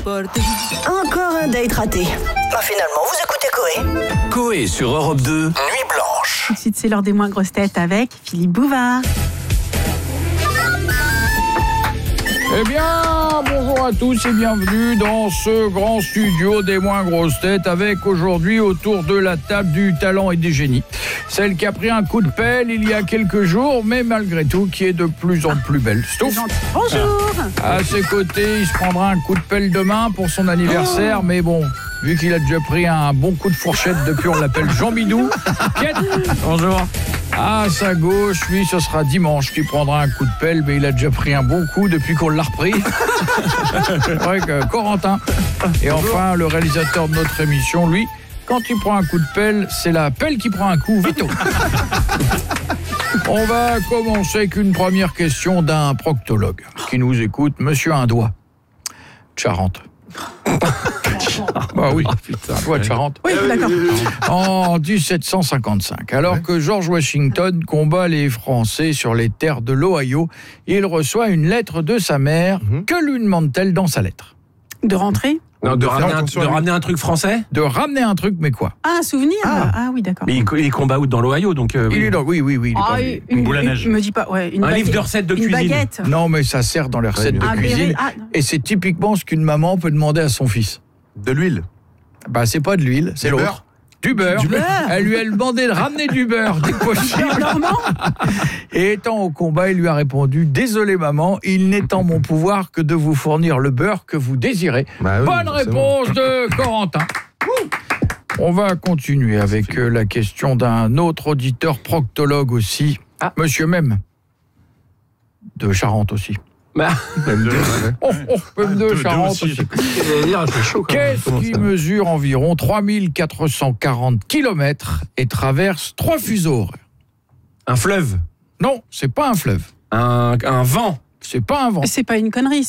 Encore un date raté. Bah finalement, vous écoutez Coé. Coé sur Europe 2, Nuit Blanche. Tout de suite, c'est l'heure des moins grosses têtes avec Philippe Bouvard. Eh bien, bonjour à tous et bienvenue dans ce grand studio des moins grosses têtes avec aujourd'hui autour de la table du talent et des génies. Celle qui a pris un coup de pelle il y a quelques jours, mais malgré tout qui est de plus en plus belle. Stouff. Bonjour. À ses côtés, il se prendra un coup de pelle demain pour son anniversaire, mais bon, vu qu'il a déjà pris un bon coup de fourchette depuis, on l'appelle Jean Bidou. Bonjour. À sa gauche, lui, ce sera dimanche qui prendra un coup de pelle, mais il a déjà pris un bon coup depuis qu'on l'a repris. C'est vrai que Corentin. Et enfin, le réalisateur de notre émission, lui, quand il prend un coup de pelle, c'est la pelle qui prend un coup, Vito. On va commencer avec une première question d'un proctologue qui nous écoute, Monsieur Un Doigt, de Charente. Bah oui, putain, doigt de Charente. Oui, d'accord. En 1755, alors que George Washington combat les Français sur les terres de l'Ohio, il reçoit une lettre de sa mère. Que lui demande-t-elle dans sa lettre? De rentrer? Non, de ramener un truc français. De ramener un truc, mais quoi? Ah, un souvenir? Ah oui, d'accord. Mais il combat où? Dans l'Ohio, donc. Il est dans, oui. Il est pas- une boule à neige. Il me dit pas, ouais. Un livre de recettes de une cuisine. baguette. Non, mais ça sert dans les recettes de Un cuisine. béret. Ah, non. Et c'est typiquement ce qu'une maman peut demander à son fils. De l'huile. Bah, c'est pas de l'huile, c'est Du l'autre. beurre. Du beurre. Du beurre. Elle lui a demandé de ramener du beurre dès que possible. Normand? Et étant au combat, il lui a répondu: désolé maman, il n'est en mon pouvoir que de vous fournir le beurre que vous désirez. Bah oui, Bonne forcément. réponse de Corentin. On va continuer avec la question d'un autre auditeur proctologue aussi, Monsieur Même, de Charente aussi. Bah, Même de Charente aussi. Qu'est-ce qui mesure environ 3440 km et traverse 3 fuseaux horaires? un fleuve. Non, c'est pas un fleuve. Un vent. C'est pas un vent. C'est pas une connerie,